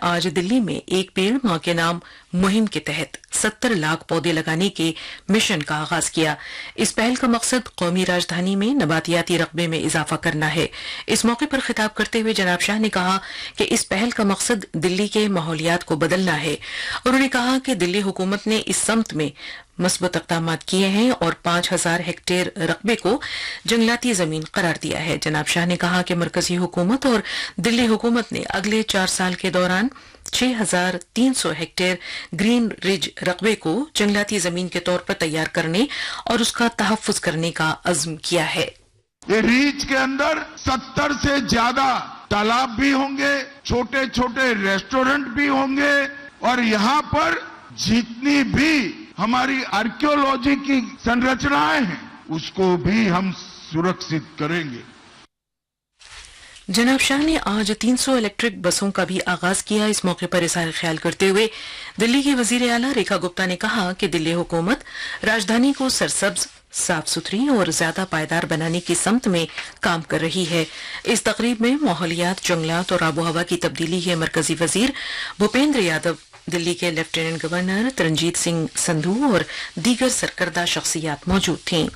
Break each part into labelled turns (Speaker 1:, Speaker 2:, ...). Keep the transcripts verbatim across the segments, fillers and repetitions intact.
Speaker 1: आज दिल्ली में एक पेड़ मां के नाम मुहिम के तहत सत्तर लाख पौधे लगाने के मिशन का आगाज किया। इस पहल का मकसद कौमी राजधानी में नबातियाती रकबे में इजाफा करना है। इस मौके पर खिताब करते हुए जनाब शाह ने कहा कि इस पहल का मकसद दिल्ली के माहौलियात को बदलना है। उन्होंने कहा कि दिल्ली हुकूमत ने इस समत में मजबूत इक़दाम किए हैं और पांच हजार हेक्टेयर रकबे को जंगलाती जमीन करार दिया है। जनाब शाह ने कहा कि मरकजी हुकूमत और दिल्ली हुकूमत ने अगले चार साल के दौरान छह हजार तीन सौ हेक्टेयर ग्रीन रिज रकबे को जंगलाती जमीन के तौर पर तैयार करने और उसका तहफ्फुज करने का अज़्म किया है।
Speaker 2: ये रीच के अंदर सत्तर से ज्यादा तालाब भी होंगे, छोटे छोटे रेस्टोरेंट भी होंगे और यहाँ पर जितनी भी हमारी आर्कियोलॉजी की संरचनाएं हैं उसको भी हम सुरक्षित करेंगे।
Speaker 1: जनाब शाह ने आज तीन सौ इलेक्ट्रिक बसों का भी आगाज किया। इस मौके पर इज़हार ख्याल करते हुए दिल्ली की वजीर आला रेखा गुप्ता ने कहा कि दिल्ली हुकूमत राजधानी को सरसब्ज, साफ सुथरी और ज्यादा पायदार बनाने की समत में काम कर रही है। इस तकरीब में माहौलियात, जंगलात और आबो हवा की तब्दीली के मरकजी वजीर भूपेंद्र यादव, दिल्ली के लेफ्टिनेंट गवर्नर तरनजीत सिंह संधू और दीगर सरकर्दा शख्सियात मौजूद थीं।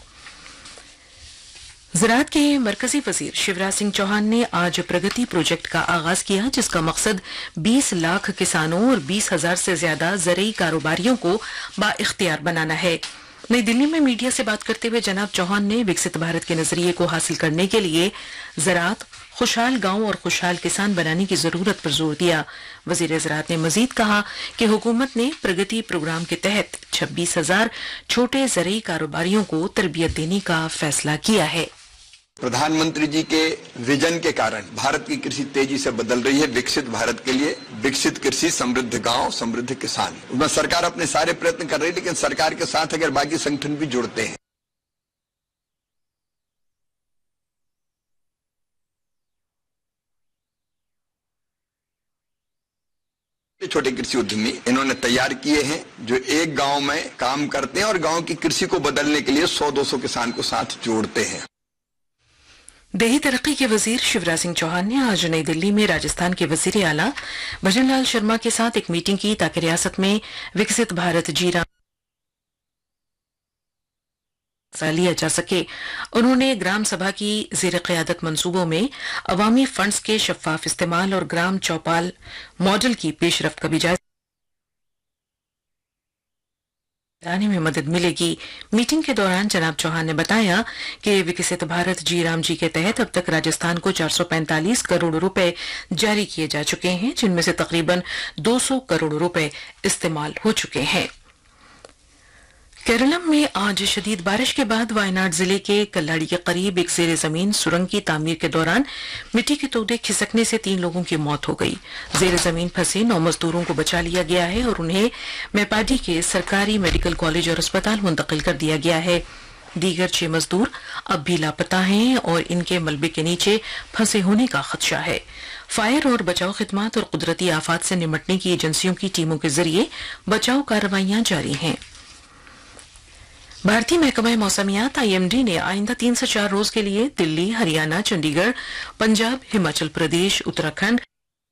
Speaker 1: ज़राअत के मरकजी वजीर शिवराज सिंह चौहान ने आज प्रगति प्रोजेक्ट का आगाज किया, जिसका मकसद बीस लाख किसानों और बीस हजार से ज्यादा ज़रई कारोबारियों को बाइख्तियार बनाना है। नई दिल्ली में मीडिया से बात करते हुए जनाब चौहान ने विकसित भारत के नजरिए को हासिल करने के लिए ज़राअत, खुशहाल गांव और खुशहाल किसान बनाने की जरूरत पर जोर दिया। वजीर ज़राअत ने मजीद कहा कि हुकूमत ने प्रगति प्रोग्राम के तहत छब्बीस हजार छोटे ज़रई कारोबारियों को तरबियत देने का फैसला किया है।
Speaker 3: प्रधानमंत्री जी के विजन के कारण भारत की कृषि तेजी से बदल रही है। विकसित भारत के लिए विकसित कृषि, समृद्ध गांव, समृद्ध किसान, उसमें सरकार अपने सारे प्रयत्न कर रही है, लेकिन सरकार के साथ अगर बाकी संगठन भी जुड़ते हैं छोटे कृषि उद्यमी इन्होंने तैयार किए हैं जो एक गांव में काम करते हैं और गांव की कृषि को बदलने के लिए सौ दो सौ किसान को साथ जोड़ते हैं।
Speaker 1: देही तरक्की के वजीर शिवराज सिंह चौहान ने आज नई दिल्ली में राजस्थान के वजीर आला भजन लाल शर्मा के साथ एक मीटिंग की ताकि रियासत में विकसित भारत जी राम लिया जा सके। उन्होंने ग्राम सभा की ज़ेर क़यादत मंसूबों में अवामी फंड्स के शफाफ इस्तेमाल और ग्राम चौपाल मॉडल की पेशरफ्त का भी जायजा लाने में मदद मिलेगी। मीटिंग के दौरान जनाब चौहान ने बताया कि विकसित भारत जी राम जी के तहत अब तक राजस्थान को चार सौ पैंतालीस करोड़ रुपए जारी किए जा चुके हैं, जिनमें से तकरीबन दो सौ करोड़ रुपए इस्तेमाल हो चुके हैं। केरलम में आज शदीद बारिश के बाद वायनाड जिले के कल्लाड़ी के करीब एक जेर जमीन सुरंग की तामीर के दौरान मिट्टी के तोदे खिसकने से तीन लोगों की मौत हो गई। जेर जमीन फंसे नौ मजदूरों को बचा लिया गया है और उन्हें मेपाडी के सरकारी मेडिकल कॉलेज और अस्पताल मुंतकिल कर दिया गया है। दीगर छह मजदूर अब भी लापता हैं और इनके मलबे के नीचे फंसे होने का खदशा है। फायर और बचाव खिदमत और कुदरती आफात से निपटने की एजेंसियों की टीमों के जरिए बचाव कार्रवाइयां जारी हैं। भारतीय महकमा मौसमियात आई एम डी ने आइंदा तीन से चार रोज के लिए दिल्ली, हरियाणा, चंडीगढ़, पंजाब, हिमाचल प्रदेश, उत्तराखंड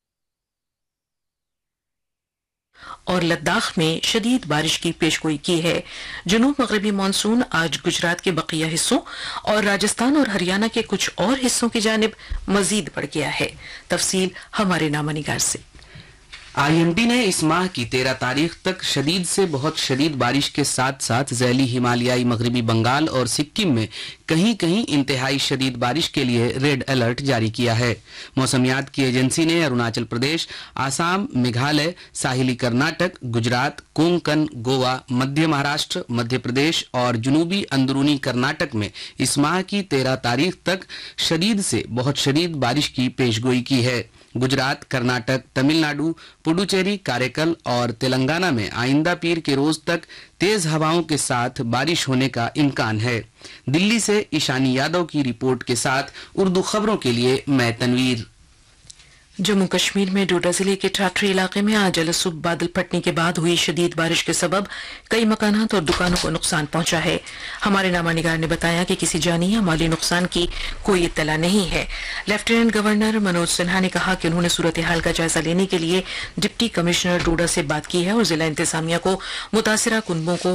Speaker 1: और लद्दाख में शदीद बारिश की पेशगोई की है। जनूब मगरबी मानसून आज गुजरात के बकिया हिस्सों और राजस्थान और हरियाणा के कुछ और हिस्सों की जानिब मजीद बढ़ गया है। तफसील हमारे नामानिगार से।
Speaker 4: आई एम डी ने इस माह की तेरह तारीख तक शदीद से बहुत शदीद बारिश के साथ साथ ज़ैली हिमालयाई मगरबी बंगाल और सिक्किम में कहीं कहीं इंतहाई शदीद बारिश के लिए रेड अलर्ट जारी किया है। मौसमियात की एजेंसी ने अरुणाचल प्रदेश, आसाम, मेघालय, साहिली कर्नाटक, गुजरात, कोंकण, गोवा, मध्य महाराष्ट्र, मध्य प्रदेश और जनूबी अंदरूनी कर्नाटक में इस माह की तेरह तारीख तक शदीद से बहुत शदीद बारिश की पेशगोई की है। गुजरात, कर्नाटक, तमिलनाडु, पुडुचेरी, कारेकल और तेलंगाना में आइंदा पीर के रोज तक तेज हवाओं के साथ बारिश होने का इम्कान है। दिल्ली से ईशानी यादव की रिपोर्ट के साथ उर्दू खबरों के लिए मैं तनवीर।
Speaker 1: जम्मू कश्मीर में डोडा जिले के ठाठरी इलाके में आज अलसुबह बादल फटने के बाद हुई शदीद बारिश के सबब कई मकानात और दुकानों को नुकसान पहुंचा है। हमारे नामानिगार ने बताया कि किसी जानी या माली नुकसान की कोई इत्तला नहीं है। लेफ्टिनेंट गवर्नर मनोज सिन्हा ने कहा कि उन्होंने सूरत हाल का जायजा लेने के लिए डिप्टी कमिश्नर डोडा से बात की है और जिला इंतजामिया को मुतासिरा कुनबों को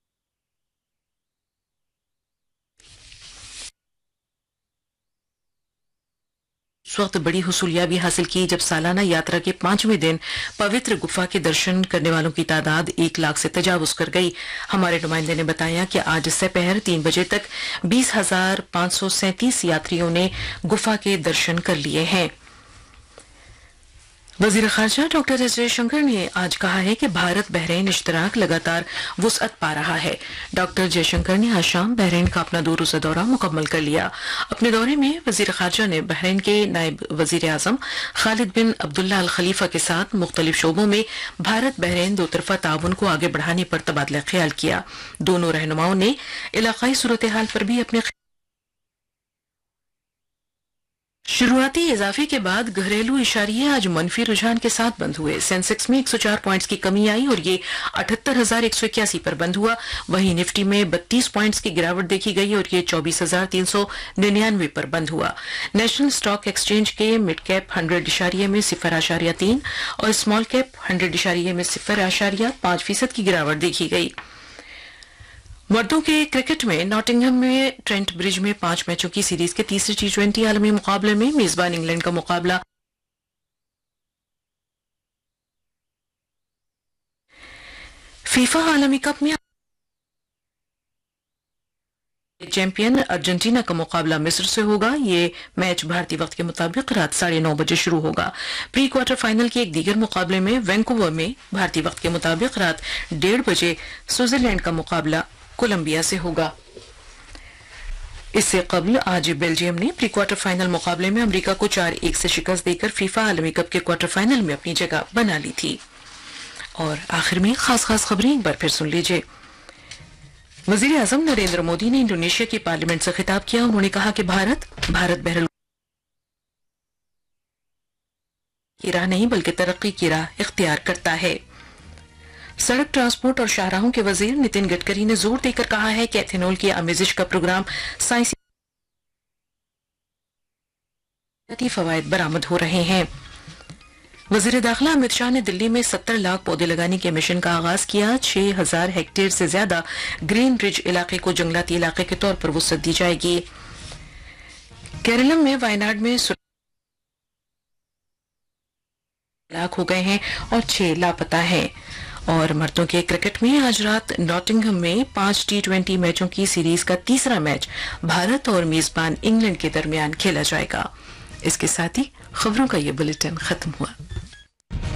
Speaker 1: इस वक्त बड़ी हुसूलियाबी हासिल की जब सालाना यात्रा के पांचवें दिन पवित्र गुफा के दर्शन करने वालों की तादाद एक लाख से तजावुज कर गई। हमारे नुमाइंदे ने बताया कि आज दोपहर तीन बजे तक बीस हजार पांच सौ सैंतीस यात्रियों ने गुफा के दर्शन कर लिए हैं। वजीर खारजा डॉक्टर एस जयशंकर ने आज कहा है कि भारत बहरीन इश्तराक लगातार वुसअत पा रहा है। डॉक्टर जयशंकर ने आज शाम बहरीन का अपना दो रोजा दौरा मुकम्मल कर लिया। अपने दौरे में वजीर खारजा ने बहरीन के नायब वजीर आजम खालिद बिन अब्दुल्ला अल खलीफा के साथ मुख्तलिफ शोबों में भारत बहरीन दो तरफा ताउन को आगे बढ़ाने पर तबादला ख्याल किया। दोनों रहनुमाओं ने इलाकाई सूरत हाल पर भी अपने शुरुआती इजाफे के बाद घरेलू इशारिये आज मनफी रुझान के साथ बंद हुए। सेंसेक्स में एक सौ चार पॉइंट्स की कमी आई और ये अठहत्तर हजार एक सौ इक्यासी पर बंद हुआ। वहीं निफ्टी में बत्तीस पॉइंट्स की गिरावट देखी गई और ये चौबीस हजार तीन सौ निन्यानवे पर बंद हुआ। नेशनल स्टॉक एक्सचेंज के मिड कैप हंड्रेड इशारिये में सिफर आशारिया तीन और स्मॉल कैप हंड्रेड इशारिये में सिफर आशारिया पांच फीसद की गिरावट देखी गई। मर्दों के क्रिकेट में नॉटिंघम में ट्रेंट ब्रिज में पांच मैचों की सीरीज के तीसरे टी ट्वेंटी आलमी मुकाबले में मेजबान इंग्लैंड का मुकाबला फीफा आलमी कप में चैंपियन अर्जेंटीना का मुकाबला मिस्र से होगा। ये मैच भारतीय वक्त के मुताबिक रात साढ़े नौ बजे शुरू होगा। प्री क्वार्टर फाइनल के एक दीगर मुकाबले में वैंकूवर में भारतीय वक्त के मुताबिक रात डेढ़ बजे स्विट्जरलैंड का मुकाबला कोलंबिया से होगा। इससे कबल आज बेल्जियम ने प्री क्वार्टर फाइनल मुकाबले में अमेरिका को चार एक से शिकस्त देकर फीफा आलमी कप के क्वार्टर फाइनल में अपनी जगह बना ली थी। और आखिर में खास खास खबरें एक बार फिर सुन लीजिए। वजीर आजम नरेंद्र मोदी ने इंडोनेशिया की पार्लियामेंट से खिताब किया। उन्होंने कहा कि भारत भारत बहरल की राह नहीं बल्कि तरक्की की राह इख्तियार करता है। सड़क ट्रांसपोर्ट और शाहराहों के वजीर नितिन गडकरी ने जोर देकर कहा है कि एथेनॉल की आमेजिश का प्रोग्राम साइंसी फवायद बरामद हो रहे हैं। वजीर दाखिला अमित शाह ने दिल्ली में सत्तर लाख पौधे लगाने के मिशन का आगाज किया। छह हजार हेक्टेयर से ज्यादा ग्रीन रिज इलाके को जंगलाती इलाके के तौर पर वुसअत दी जाएगी। केरलम में वायनाड में लाख हो गए हैं और छह लापता हैं। और मर्दों के क्रिकेट में आज रात नॉटिंघम में पांच टी ट्वेंटी मैचों की सीरीज का तीसरा मैच भारत और मेजबान इंग्लैंड के दरमियान खेला जाएगा। इसके साथ ही खबरों का ये बुलेटिन खत्म हुआ।